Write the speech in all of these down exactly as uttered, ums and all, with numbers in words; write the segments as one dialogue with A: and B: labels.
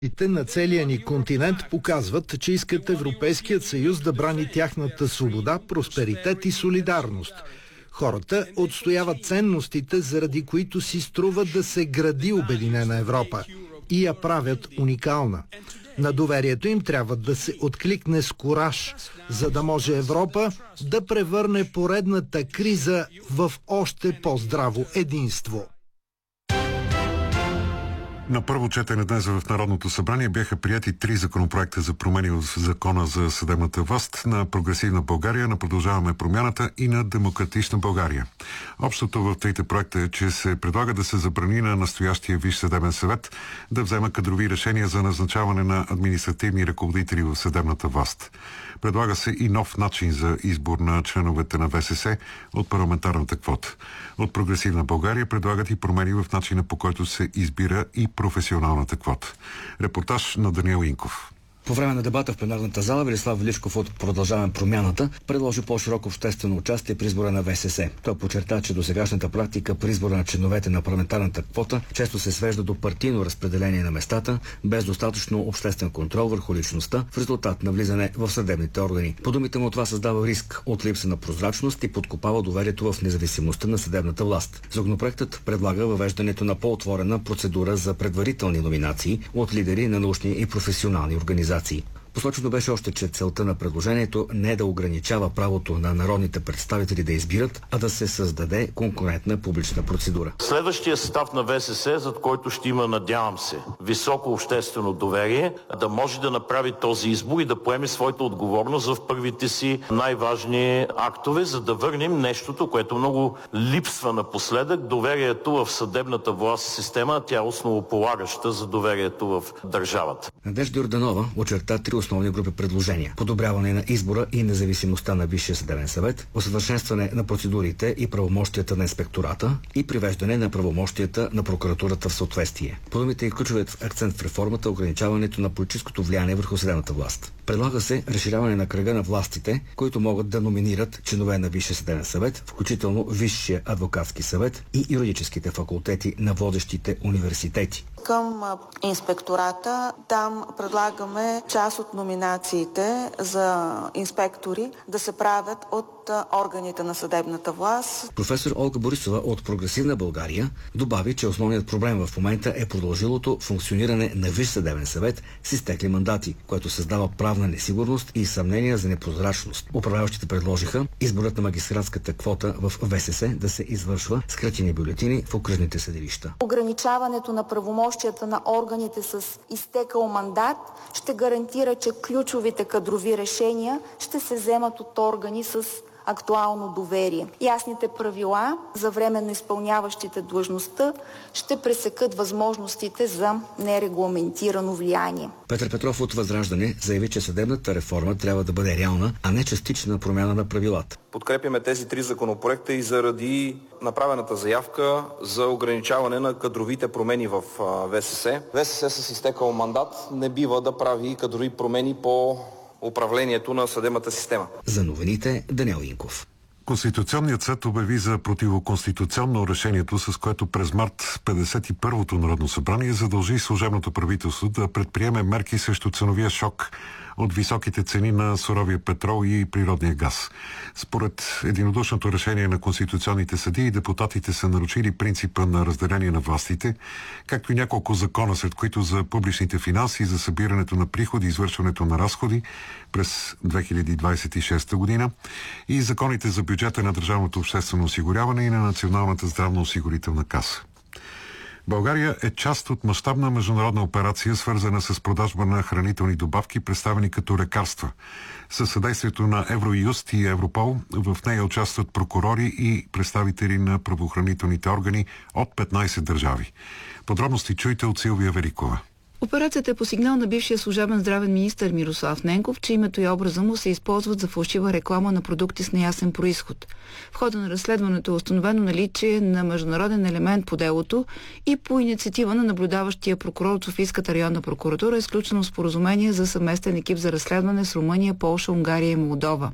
A: Те на целия ни континент показват, че искат Европейският съюз да брани тяхната свобода, просперитет и солидарност. Хората отстояват ценностите, заради които си струва да се гради Обединена Европа и я правят уникална. На доверието им трябва да се откликне с кураж, за да може Европа да превърне поредната криза в още по-здраво единство.
B: На първо четене днес в Народното събрание бяха приети три законопроекта за промени в Закона за съдебната власт на Прогресивна България, на Продължаваме промяната и на Демократична България. Общото в трите проекта е, че се предлага да се забрани на настоящия Висш съдебен съвет да взема кадрови решения за назначаване на административни ръководители в съдебната власт. Предлага се и нов начин за избор на членовете на ВСС от парламентарната квота. От Прогресивна България предлагат и промени в начина, по който се избира и професионалната квота. Репортаж на Даниел Инков.
C: По време на дебата в пленарната зала Велислав Величков от Продължаваме промяната предложи по-широко обществено участие при избора на ВСС. Той подчерта, че досегашната практика при избора на членовете на парламентарната квота често се свежда до партийно разпределение на местата, без достатъчно обществен контрол върху личността в резултат на влизане в съдебните органи. По думите му, това създава риск от липса на прозрачност и подкопава доверието в независимостта на съдебната власт. Законопроектът предлага въвеждането на по-отворена процедура за предварителни номинации от лидери на научни и професионални организации. Посочено беше още, че целта на предложението не е да ограничава правото на народните представители да избират, а да се създаде конкурентна публична процедура.
D: Следващия състав на ВСС, зад който ще има, надявам се, високо обществено доверие, да може да направи този избор и да поеме своята отговорност в първите си най-важни актове, за да върнем нещото, което много липсва напоследък, доверието в съдебната власт система, тя е основополагаща за доверието в държавата.
C: Надежда Йорданова очерта три основни групи предложения: подобряване на избора и независимостта на Висшия съдебен съвет, усъвършенстване на процедурите и правомощията на инспектората и привеждане на правомощията на прокуратурата в съответствие. По думите и ключовият акцент в реформата е ограничаването на политическото влияние върху съдебната власт. Предлага се разширяване на кръга на властите, които могат да номинират членове на Висшия съдебен съвет, включително Висшия адвокатски съвет и юридическите факултети на водещите университети.
E: Към инспектората там предлагаме част от номинациите за инспектори да се правят от органите на съдебната власт.
C: Професор Олга Борисова от Прогресивна България добави, че основният проблем в момента е продължилото функциониране на Висш съдебен съвет с изтекли мандати, което създава правна несигурност и съмнения за непрозрачност. Управляващите предложиха изборът на магистратската квота в ВСС да се извършва с хартиени бюлетини в окръжните съдилища.
F: Ограничаването на правомощията на органите с изтекал мандат ще гарантира, че ключовите кадрови решения ще се вземат от органи с актуално доверие. Ясните правила за временно изпълняващите длъжността ще пресекат възможностите за нерегламентирано влияние.
C: Петър Петров от Възраждане заяви, че съдебната реформа трябва да бъде реална, а не частична промяна на правилата.
G: Подкрепяме тези три законопроекта и заради направената заявка за ограничаване на кадровите промени в ВСС. ВСС с изтекал мандат не бива да прави кадрови промени по управлението на съдебната система.
C: За новините Даниел Инков.
B: Конституционният съд обяви за противоконституционно решението, с което през март петдесет и първото Народно събрание задължи служебното правителство да предприеме мерки срещу ценовия шок от високите цени на суровия петрол и природния газ. Според единодушното решение на конституционните съдии, депутатите са нарушили принципа на разделение на властите, както и няколко закона, сред които за публичните финанси, за събирането на приходи, извършването на разходи през две хиляди двадесет и шеста година и законите за бюджета на държавното обществено осигуряване и на Националната здравноосигурителна каса. България е част от мащабна международна операция, свързана с продажба на хранителни добавки, представени като лекарства. Със съдействието на Евроюст и Европол в нея участват прокурори и представители на правоохранителните органи от петнадесет държави. Подробности чуйте от Силвия Великова.
H: Операцията е по сигнал на бившия служебен здравен министър Мирослав Ненков, че името и образа му се използват за фалшива реклама на продукти с неясен происход. В хода на разследването е установено наличие на международен елемент по делото и по инициатива на наблюдаващия прокурор от Софийската районна прокуратура е сключено споразумение за съвместен екип за разследване с Румъния, Полша, Унгария и Молдова.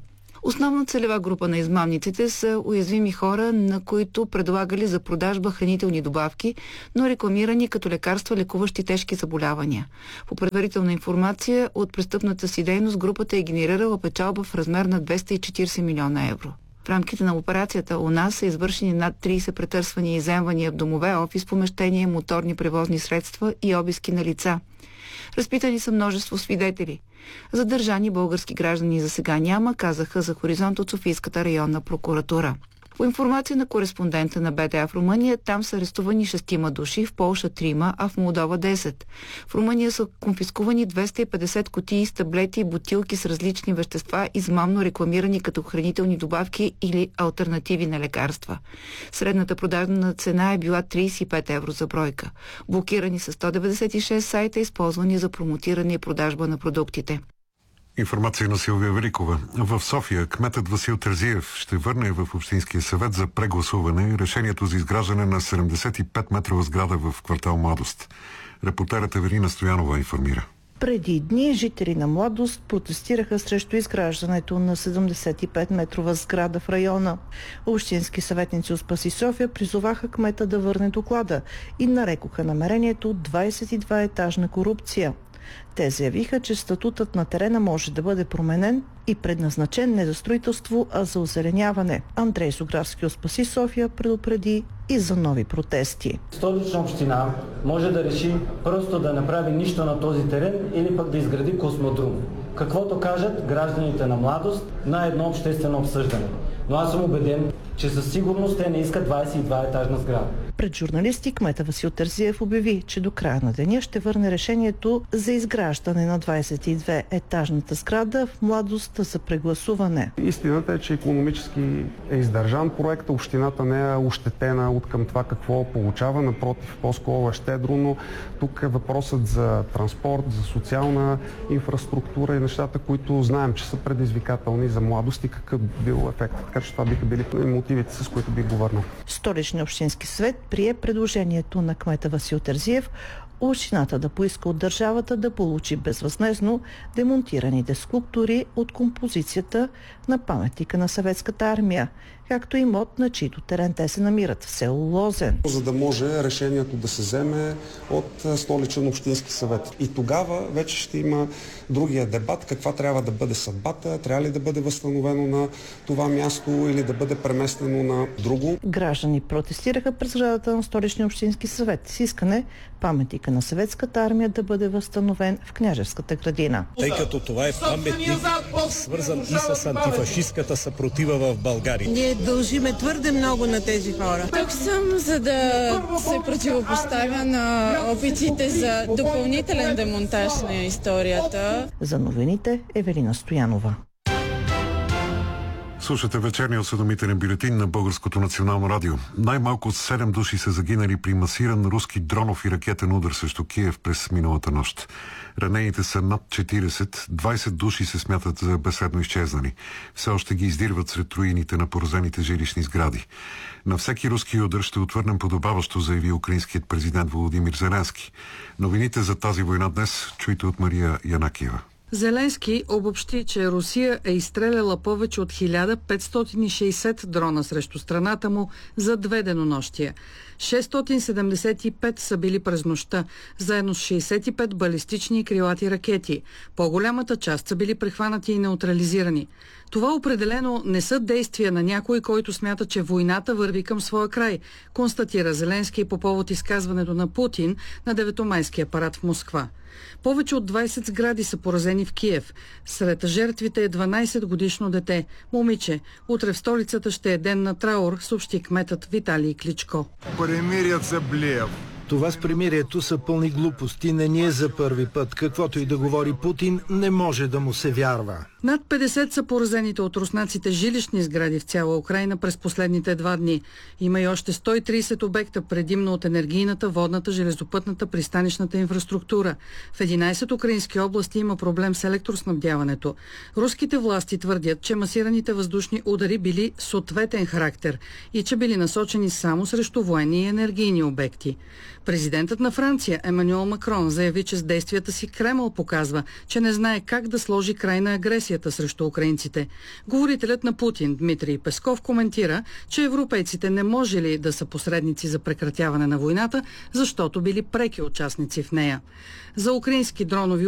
H: Основна целева група на измамниците са уязвими хора, на които предлагали за продажба хранителни добавки, но рекламирани като лекарства, лекуващи тежки заболявания. По предварителна информация от престъпната си дейност групата е генерирала печалба в размер на двеста и четиридесет милиона евро. В рамките на операцията у нас са извършени над тридесет претърсвания и изземвания в домове, офис помещения, моторни превозни средства и обиски на лица. Разпитани са множество свидетели. Задържани български граждани за сега няма, казаха за Хоризонт от Софийската районна прокуратура. По информация на кореспондента на Б Т А в Румъния, там са арестувани шестима души, в Полша трима, а в Молдова десет. В Румъния са конфискувани двеста и петдесет кутии с таблети и бутилки с различни вещества, измамно рекламирани като хранителни добавки или алтернативи на лекарства. Средната продажна цена е била тридесет и пет евро за бройка. Блокирани са сто деветдесет и шест сайта, използвани за промотиране и продажба на продуктите.
B: Информация на Силвия Великова. В София кметът Васил Терзиев ще върне в Общинския съвет за прегласуване решението за изграждане на седемдесет и пет метрова сграда в квартал Младост. Репортерът Еверина Стоянова информира.
I: Преди дни жители на Младост протестираха срещу изграждането на седемдесет и пет метрова сграда в района. Общински съветници от Спаси София призоваха кмета да върне доклада и нарекоха намерението двадесет и два етажна корупция. Те заявиха, че статутът на терена може да бъде променен и предназначен не за строителство, а за озеленяване. Андрей Сографски от Спаси София предупреди и за нови протести.
J: Столична община може да реши просто да направи нищо на този терен или пък да изгради космодрум. Каквото кажат гражданите на Младост на едно обществено обсъждане. Но аз съм убеден, че със сигурност те не искат двадесет и два етажна сграда.
I: Пред журналисти кмета Васил Терзиев обяви, че до края на деня ще върне решението за изграждане на двадесет и две етажната сграда в Младост за прегласуване.
K: Истината е, че икономически е издържан проект, общината не е ощетена от към това какво получава, напротив, по-скоро е щедро, но тук е въпросът за транспорт, за социална инфраструктура и нещата, които знаем, че са предизвикателни за Младост и какъв бил ефект. Така че това биха били мотивите, с които бих го върнал.
I: Столичния общински съвет прие предложението на кмета Васил Терзиев общината да поиска от държавата да получи безвъзмездно демонтираните скулптури от композицията на паметника на Съветската армия, както и имот, на чийто терен те се намират в село Лозен.
K: За да може решението да се вземе от Столичен общински съвет. И тогава вече ще има другия дебат, каква трябва да бъде съдбата, трябва ли да бъде възстановено на това място или да бъде преместено на друго.
I: Граждани протестираха през сградата на Столичния общински съвет с искане паметника на Съветската армия да бъде възстановен в Княжевската градина.
L: Тъй като това е паметник, свързан и с антифашистката съпротива в България.
M: Ние дължиме твърде много на тези хора.
N: Тук съм, за да се противопоставя на опитите за допълнителен демонтаж на историята.
I: За новините Евелина Стоянова.
B: Слушате вечерния осведомителен бюлетин на Българското национално радио. Най-малко седем души са загинали при масиран руски дронов и ракетен удар срещу Киев през миналата нощ. Ранените са над четиридесет, двадесет души се смятат за безследно изчезнали. Все още ги издирват сред руините на поразените жилищни сгради. На всеки руски удар ще отвърнем подобаващо, заяви украинският президент Володимир Зеленски. Новините за тази война днес чуйте от Мария Янакиева.
O: Зеленски обобщи, че Русия е изстреляла повече от хиляда петстотин и шейсет дрона срещу страната му за две денонощия. шестстотин седемдесет и пет са били през нощта, заедно с шейсет и пет балистични и крилати ракети. По-голямата част са били прехванати и неутрализирани. Това определено не са действия на някой, който смята, че войната върви към своя край, констатира Зеленски по повод изказването на Путин на деветомайския парад в Москва. Повече от двадесет сгради са поразени в Киев. Сред жертвите е дванадесетгодишно дете. Момиче, утре в столицата ще е ден на траур, съобщи кметът Виталий Кличко.
A: Примирият се блев. Това с примирието са пълни глупости, не ни е за първи път. Каквото и да говори Путин, не може да му се вярва.
O: Над петдесет са поразените от руснаците жилищни сгради в цяла Украйна през последните два дни. Има и още сто и тридесет обекта, предимно от енергийната, водната, железопътната, пристанищната инфраструктура. В единадесет украински области има проблем с електроснабдяването. Руските власти твърдят, че масираните въздушни удари били с ответен характер и че били насочени само срещу военни и енергийни обекти. Президентът на Франция Емануел Макрон заяви, че с действията си Кремъл показва, че не знае как да сложи край на агресията срещу украинците. Говорителят на Путин Дмитрий Песков коментира, че европейците не можели да са посредници за прекратяване на войната, защото били преки участници в нея. За украински дронови